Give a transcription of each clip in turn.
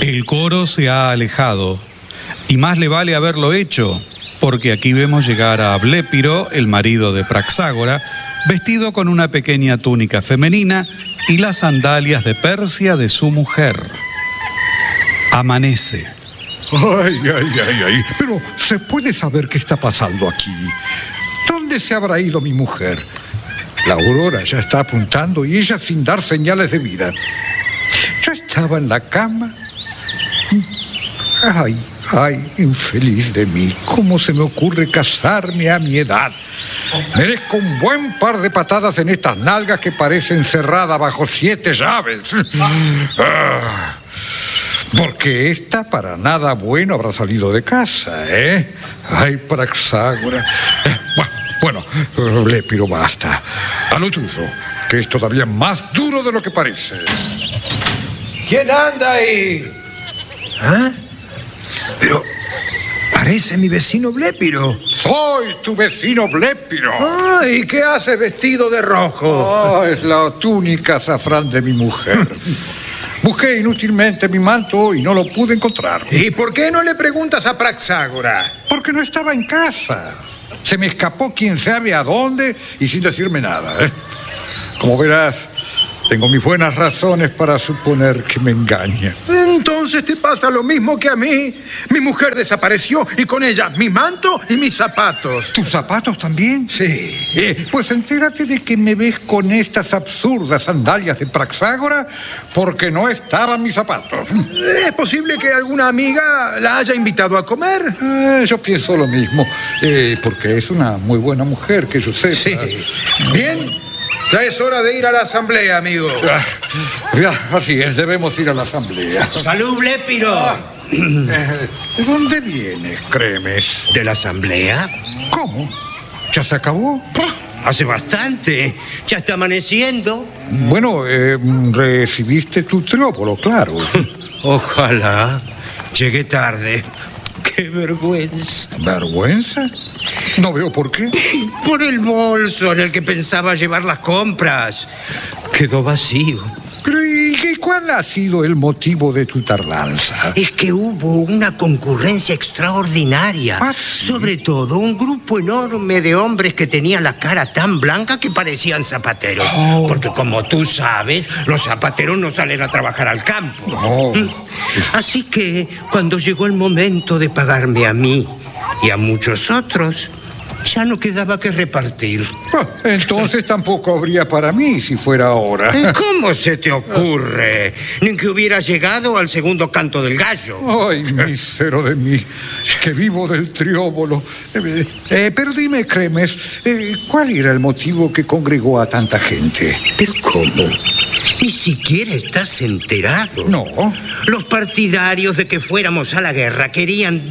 El coro se ha alejado, y más le vale haberlo hecho, porque aquí vemos llegar a Blépiro, el marido de Praxágora, vestido con una pequeña túnica femenina y las sandalias de Persia de su mujer. Amanece. Ay. Pero ¿se puede saber qué está pasando aquí? ¿Dónde se habrá ido mi mujer? La aurora ya está apuntando y ella sin dar señales de vida. Yo estaba en la cama. Ay, infeliz de mí. ¿Cómo se me ocurre casarme a mi edad? Merezco un buen par de patadas en estas nalgas que parecen cerradas bajo 7 llaves. Porque esta para nada bueno habrá salido de casa, ¿eh? Ay, Praxágora. Bueno, Blépiro, basta. A lo tuyo, que es todavía más duro de lo que parece. ¿Quién anda ahí? ¿Ah? Pero parece mi vecino Blépiro. Soy tu vecino Blépiro. ¿Y qué hace vestido de rojo? Es la túnica azafrán de mi mujer. Busqué inútilmente mi manto y no lo pude encontrar. ¿Y por qué no le preguntas a Praxágora? Porque no estaba en casa. Se me escapó quién sabe a dónde y sin decirme nada, ¿eh? Como verás, tengo mis buenas razones para suponer que me engaña. Entonces te pasa lo mismo que a mí. Mi mujer desapareció y con ella mi manto y mis zapatos. ¿Tus zapatos también? Sí. Pues entérate de que me ves con estas absurdas sandalias de Praxágora porque no estaban mis zapatos. ¿Es posible que alguna amiga la haya invitado a comer? Yo pienso lo mismo, porque es una muy buena mujer, que yo sepa. Sí. Bien. Ya es hora de ir a la asamblea, amigo. Ya, así es, debemos ir a la asamblea. ¡Salud, Blépiro! ¿De dónde vienes, Cremes? ¿De la asamblea? ¿Cómo? ¿Ya se acabó? Hace bastante. Ya está amaneciendo. Bueno, recibiste tu trióbolo, claro. Ojalá. Llegué tarde. ¡Qué vergüenza! ¿Vergüenza? No veo por qué. Por el bolso en el que pensaba llevar las compras. Quedó vacío. Pero, ¿y cuál ha sido el motivo de tu tardanza? Es que hubo una concurrencia extraordinaria. ¿Sí? Sobre todo un grupo enorme de hombres que tenían la cara tan blanca que parecían zapateros. Porque como tú sabes, los zapateros no salen a trabajar al campo. Así que cuando llegó el momento de pagarme a mí y a muchos otros, ya no quedaba que repartir. Entonces tampoco habría para mí si fuera ahora. ¿Cómo se te ocurre? Ni que hubiera llegado al segundo canto del gallo. Ay, mísero de mí, que vivo del trióbolo. Pero dime, Cremes, ¿cuál era el motivo que congregó a tanta gente? ¿Pero cómo? Ni siquiera estás enterado. No. Los partidarios de que fuéramos a la guerra querían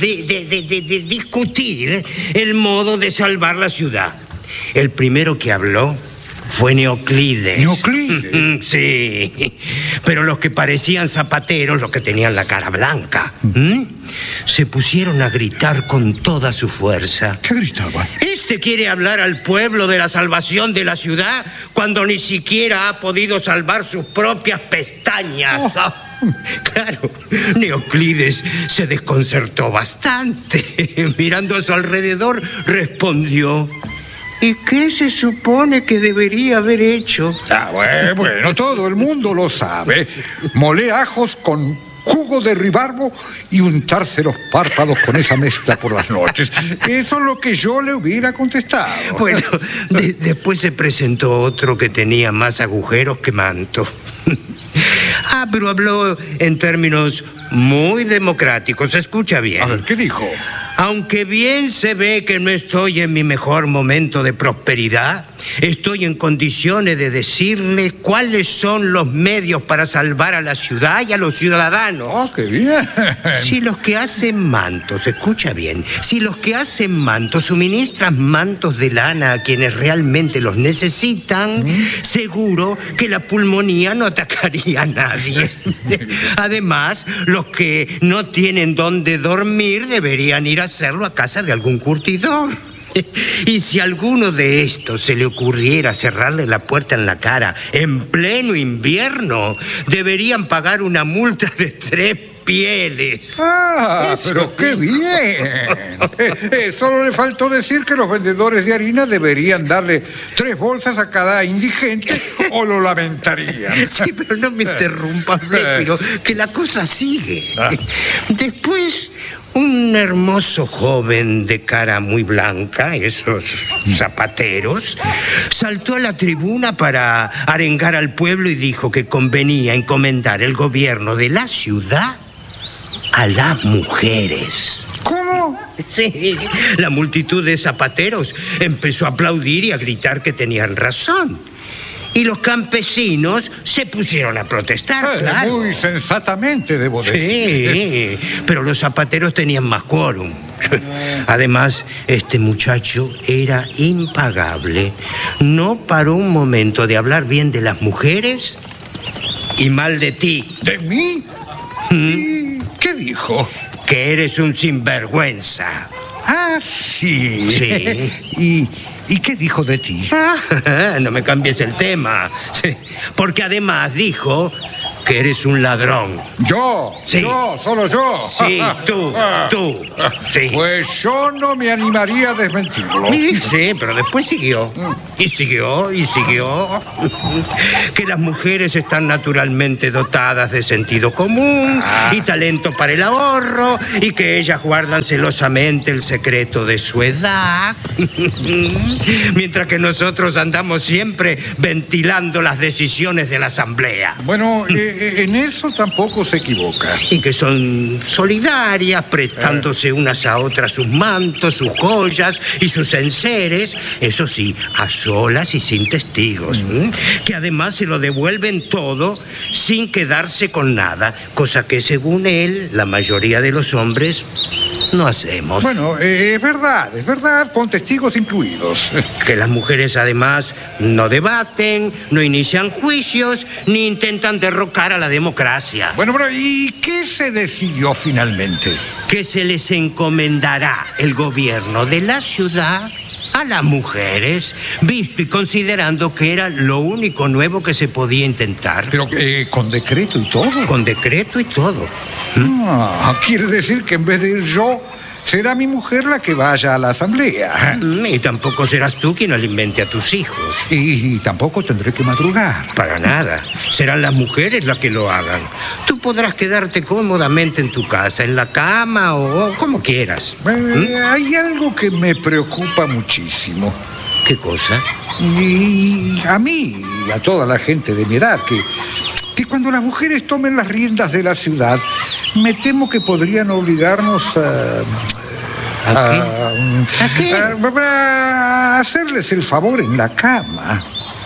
discutir el modo de salvar la ciudad. El primero que habló fue Neoclides. ¿Neoclides? Sí. Pero los que parecían zapateros, los que tenían la cara blanca, se pusieron a gritar con toda su fuerza. ¿Qué gritaban? ¿Este quiere hablar al pueblo de la salvación de la ciudad cuando ni siquiera ha podido salvar sus propias pestañas? Claro, Neoclides se desconcertó bastante. Mirando a su alrededor, respondió: ¿y qué se supone que debería haber hecho? Bueno, todo el mundo lo sabe. Molé ajos con jugo de ribarbo y untarse los párpados con esa mezcla por las noches. Eso es lo que yo le hubiera contestado. Bueno, después se presentó otro que tenía más agujeros que manto. Pero habló en términos muy democráticos. Escucha bien. A ver, ¿qué dijo? Aunque bien se ve que no estoy en mi mejor momento de prosperidad, estoy en condiciones de decirle cuáles son los medios para salvar a la ciudad y a los ciudadanos. ¡Qué bien! Si los que hacen mantos, escucha bien, si los que hacen mantos suministran mantos de lana a quienes realmente los necesitan, seguro que la pulmonía no atacaría a nadie. Además, los que no tienen dónde dormir deberían ir a hacerlo a casa de algún curtidor. Y si a alguno de estos se le ocurriera cerrarle la puerta en la cara en pleno invierno, deberían pagar una multa de 3 pieles. ¡Ah, Eso pero qué bien! Solo le faltó decir que los vendedores de harina deberían darle 3 bolsas a cada indigente o lo lamentarían. Sí, pero no me interrumpas, Blépiro, que la cosa sigue. Después, un hermoso joven de cara muy blanca, esos zapateros, saltó a la tribuna para arengar al pueblo y dijo que convenía encomendar el gobierno de la ciudad a las mujeres. ¿Cómo? Sí, la multitud de zapateros empezó a aplaudir y a gritar que tenían razón. Y los campesinos se pusieron a protestar, claro. Muy sensatamente, debo decir. Sí, pero los zapateros tenían más quórum. Además, este muchacho era impagable. No paró un momento de hablar bien de las mujeres y mal de ti. ¿De mí? ¿Y qué dijo? Que eres un sinvergüenza. Ah, sí. Sí. ¿Y qué dijo de ti? No me cambies el tema. Sí, porque además dijo que eres un ladrón. ¿Yo? Sí. ¿Yo? ¿Solo yo? Sí, tú. Sí. Pues yo no me animaría a desmentirlo. Sí, pero después siguió. Y siguió. Que las mujeres están naturalmente dotadas de sentido común y talento para el ahorro, y que ellas guardan celosamente el secreto de su edad. Mientras que nosotros andamos siempre ventilando las decisiones de la asamblea. Bueno, en eso tampoco se equivoca. Y que son solidarias, prestándose unas a otras sus mantos, sus joyas y sus enseres, eso sí, a solas y sin testigos. Que además se lo devuelven todo sin quedarse con nada, cosa que según él, la mayoría de los hombres no hacemos. Bueno, es verdad, con testigos incluidos. Que las mujeres además no debaten, no inician juicios, ni intentan derrocar a la democracia. Bueno, ¿y qué se decidió finalmente? Que se les encomendará el gobierno de la ciudad a las mujeres, visto y considerando que era lo único nuevo que se podía intentar. Pero con decreto y todo. Con decreto y todo. Quiere decir que en vez de ir yo, será mi mujer la que vaya a la asamblea. Y tampoco serás tú quien alimente a tus hijos. Y tampoco tendré que madrugar. Para nada. Serán las mujeres las que lo hagan. Tú podrás quedarte cómodamente en tu casa, en la cama o como quieras. Hay algo que me preocupa muchísimo. ¿Qué cosa? Y a mí y a toda la gente de mi edad, que cuando las mujeres tomen las riendas de la ciudad, me temo que podrían obligarnos ¿A qué? A hacerles el favor en la cama.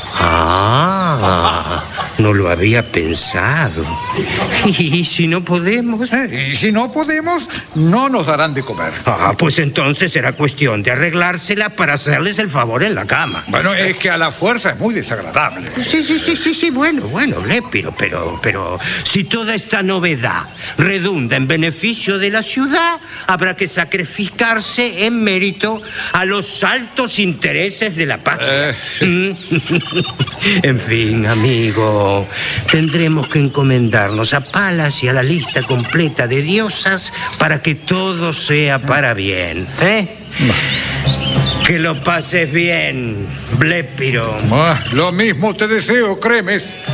No lo había pensado. ¿Y si no podemos? Y si no podemos, no nos darán de comer. Pues entonces será cuestión de arreglársela para hacerles el favor en la cama. Bueno, es que a la fuerza es muy desagradable. Sí, bueno, Blépiro, pero si toda esta novedad redunda en beneficio de la ciudad, habrá que sacrificarse en mérito a los altos intereses de la patria. En fin, amigo, tendremos que encomendarnos a Palas y a la lista completa de diosas para que todo sea para bien, ¿eh? Que lo pases bien, Blépiro. Lo mismo te deseo, Cremes.